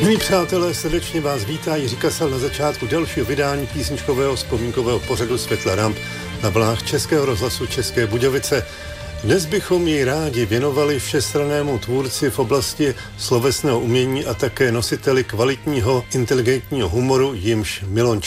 Milí přátelé, srdečně vás vítá Jiří Kasal na začátku dalšího vydání písničkového vzpomínkového pořadu Světla ramp na vlnách Českého rozhlasu České Budějovice. Dnes bychom jej rádi věnovali všestrannému tvůrci v oblasti slovesného umění a také nositeli kvalitního inteligentního humoru, jímž Milan